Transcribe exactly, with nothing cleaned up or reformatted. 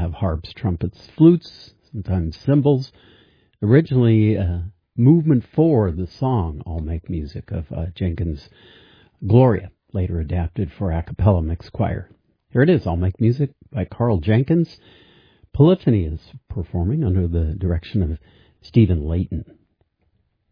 have harps, trumpets, flutes, sometimes cymbals. Originally, uh, movement four, the song I'll Make Music of uh, Jenkins' Gloria, later adapted for a cappella mixed choir. Here it is, I'll Make Music by Carl Jenkins. Polyphony is performing under the direction of Stephen Layton.